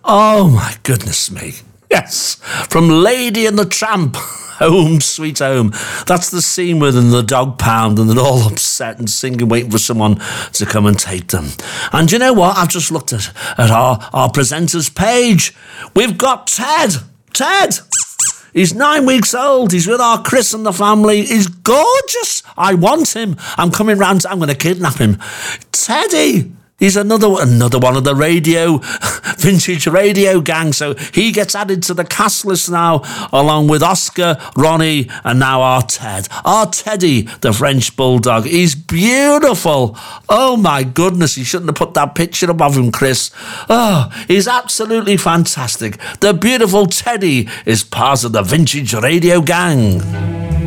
Oh, my goodness me. Yes, from Lady and the Tramp, Home Sweet Home. That's the scene with them, the dog pound, and they're all upset and singing, waiting for someone to come and take them. And you know what? I've just looked at our presenter's page. We've got Ted. Ted! He's 9 weeks old. He's with our Chris and the family. He's gorgeous. I want him. I'm coming round. I'm going to kidnap him. Teddy! He's another one of the vintage radio gang. So he gets added to the cast list now, along with Oscar, Ronnie, and now our Ted. Our Teddy, the French bulldog. He's beautiful. Oh, my goodness. You shouldn't have put that picture up of him, Chris. Oh, he's absolutely fantastic. The beautiful Teddy is part of the vintage radio gang.